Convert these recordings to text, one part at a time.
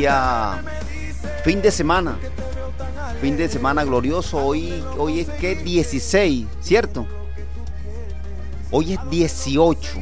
día, fin de semana glorioso. Hoy es que 16, ¿cierto? Hoy es 18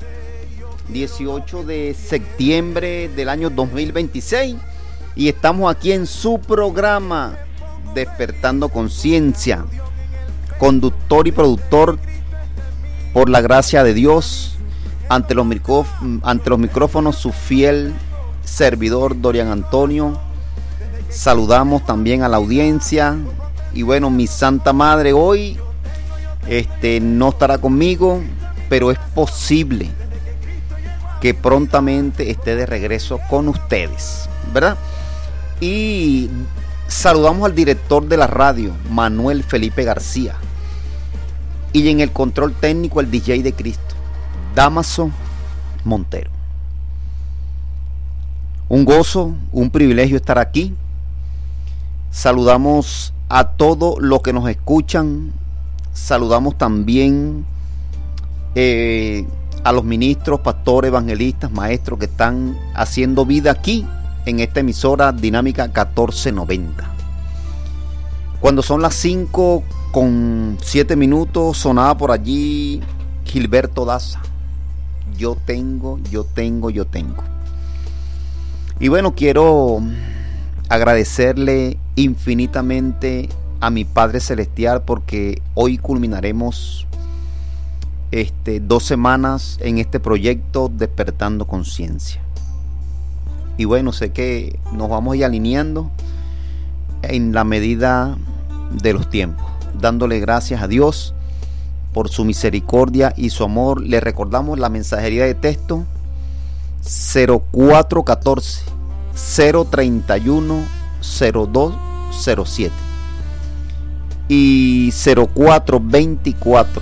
de septiembre del año 2026 y estamos aquí en su programa Despertando Conciencia, conductor y productor por la gracia de Dios, ante los micrófonos su fiel servidor Dorian Antonio. Saludamos también a la audiencia y bueno, mi Santa Madre hoy no estará conmigo, pero es posible que prontamente esté de regreso con ustedes, ¿verdad? Y saludamos al director de la radio, Manuel Felipe García, y en el control técnico el DJ de Cristo, Damaso Montero. Un gozo, un privilegio estar aquí. Saludamos a todos los que nos escuchan. Saludamos también a los ministros, pastores, evangelistas, maestros que están haciendo vida aquí en esta emisora Dinámica 1490. Cuando son las 5:07, sonaba por allí Gilberto Daza. Yo tengo. Y bueno, quiero agradecerle infinitamente a mi Padre Celestial porque hoy culminaremos 2 semanas en este proyecto Despertando Conciencia. Y bueno, sé que nos vamos a ir alineando en la medida de los tiempos, dándole gracias a Dios por su misericordia y su amor. Le recordamos la mensajería de texto 0414 031 0207 y 0424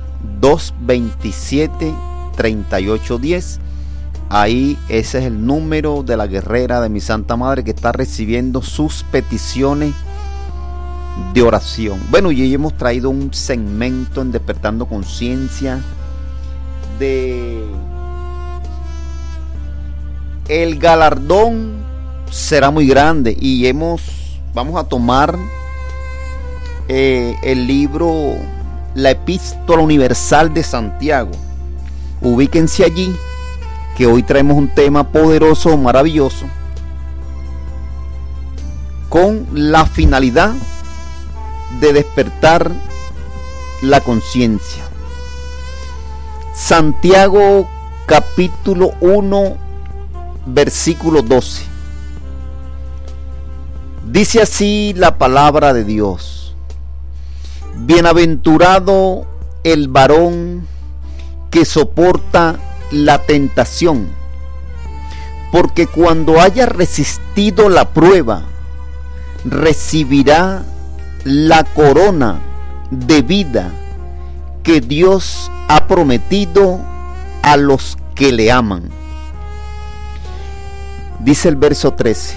227 3810. Ahí ese es el número de la guerrera de mi Santa Madre que está recibiendo sus peticiones de oración. Bueno, y hoy hemos traído un segmento en Despertando Conciencia de el galardón será muy grande y vamos a tomar el libro La Epístola Universal de Santiago. Ubíquense allí que hoy traemos un tema poderoso, maravilloso, con la finalidad de despertar la conciencia. Santiago capítulo 1 versículo 12. Dice así la palabra de Dios: bienaventurado el varón que soporta la tentación, porque cuando haya resistido la prueba, recibirá la corona de vida que Dios ha prometido a los que le aman. Dice el verso 13: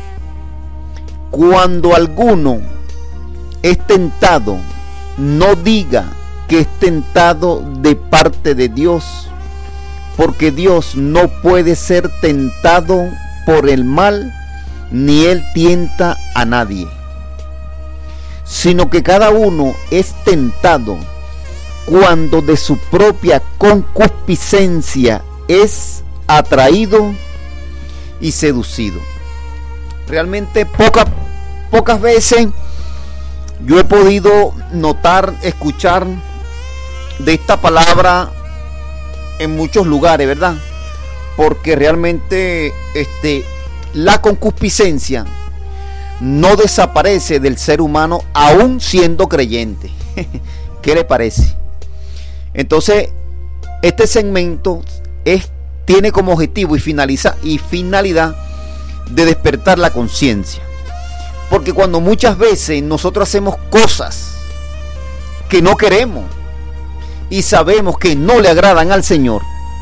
cuando alguno es tentado, no diga que es tentado de parte de Dios, porque Dios no puede ser tentado por el mal, ni Él tienta a nadie, sino que cada uno es tentado cuando de su propia concupiscencia es atraído y seducido. Realmente pocas veces yo he podido notar, escuchar de esta palabra en muchos lugares, ¿verdad? Porque realmente la concupiscencia no desaparece del ser humano aún siendo creyente. ¿Qué le parece? Entonces, este segmento tiene como objetivo y finalidad de despertar la conciencia. Porque cuando muchas veces nosotros hacemos cosas que no queremos y sabemos que no le agradan al Señor,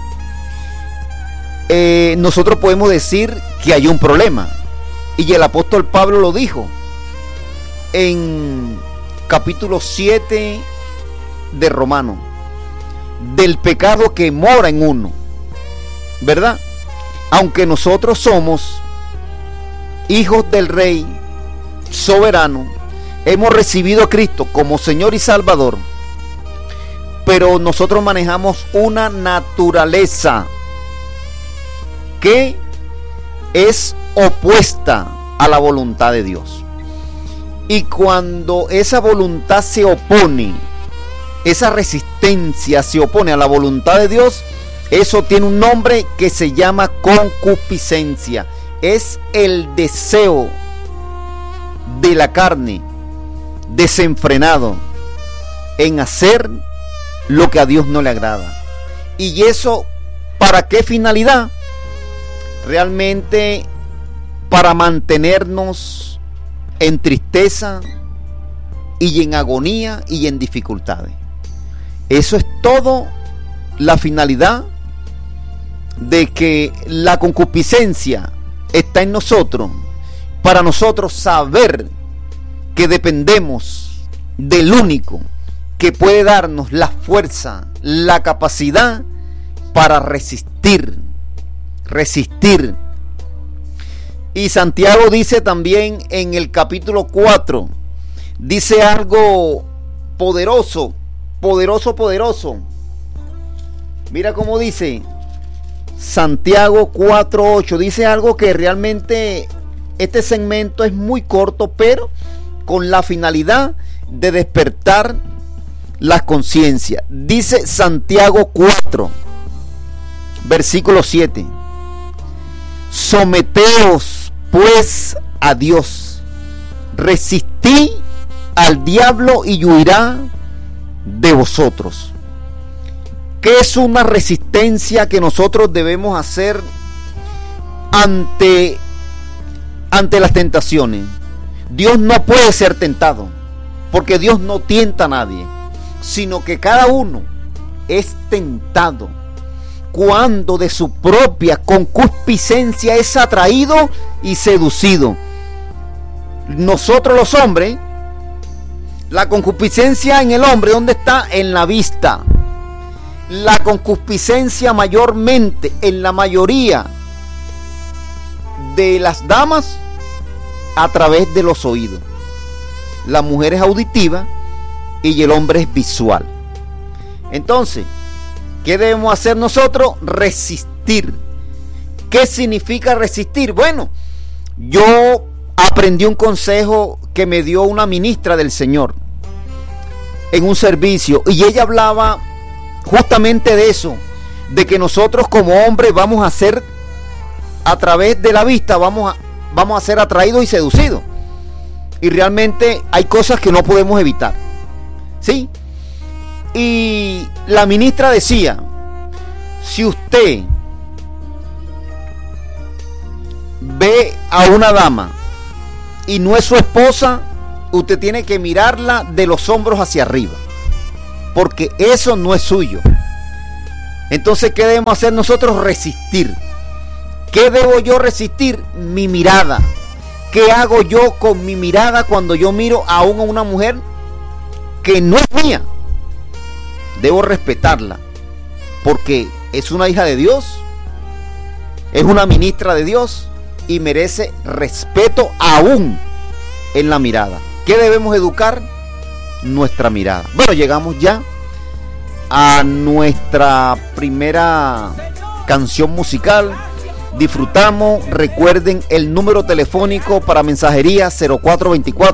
nosotros podemos decir que hay un problema. Y el apóstol Pablo lo dijo en capítulo 7 de Romanos, del pecado que mora en uno, ¿verdad? Aunque nosotros somos hijos del Rey soberano, hemos recibido a Cristo como Señor y Salvador, pero nosotros manejamos una naturaleza que es opuesta a la voluntad de Dios. Y cuando esa voluntad se opone, esa resistencia se opone a la voluntad de Dios, eso tiene un nombre que se llama concupiscencia. Es el deseo de la carne desenfrenado en hacer lo que a Dios no le agrada. ¿Y eso para qué finalidad? Realmente para mantenernos en tristeza y en agonía y en dificultades. Eso es todo la finalidad de que la concupiscencia está en nosotros, para nosotros saber que dependemos del único que puede darnos la fuerza, la capacidad para resistir. Y Santiago dice también en el capítulo 4, dice algo poderoso. Mira cómo dice Santiago 4:8, dice algo que realmente este segmento es muy corto, pero con la finalidad de despertar la conciencia. Dice Santiago 4, versículo 7: someteos pues a Dios, resistid al diablo y huirá de vosotros. ¿Qué es una resistencia que nosotros debemos hacer ante las tentaciones? Dios no puede ser tentado, porque Dios no tienta a nadie, sino que cada uno es tentado cuando de su propia concupiscencia es atraído y seducido. Nosotros los hombres, la concupiscencia en el hombre, ¿dónde está? En la vista. La concupiscencia mayormente en la mayoría de las damas a través de los oídos. La mujer es auditiva y el hombre es visual. Entonces, ¿qué debemos hacer nosotros? Resistir. ¿Qué significa resistir? Bueno, yo aprendí un consejo que me dio una ministra del Señor en un servicio, y ella hablaba justamente de eso, de que nosotros como hombres vamos a ser, a través de la vista, vamos a ser atraídos y seducidos, y realmente hay cosas que no podemos evitar, ¿sí? Y la ministra decía: si usted ve a una dama y no es su esposa, usted tiene que mirarla de los hombros hacia arriba, porque eso no es suyo. Entonces, ¿qué debemos hacer nosotros? Resistir. ¿Qué debo yo resistir? Mi mirada. ¿Qué hago yo con mi mirada cuando yo miro aún a una mujer que no es mía? Debo respetarla, porque es una hija de Dios, es una ministra de Dios y merece respeto aún en la mirada. ¿Qué debemos educar? Nuestra mirada. Bueno, llegamos ya a nuestra primera canción musical. Disfrutamos. Recuerden el número telefónico para mensajería: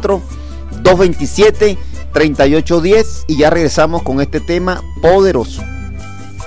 0424-227-3810, y ya regresamos con este tema poderoso.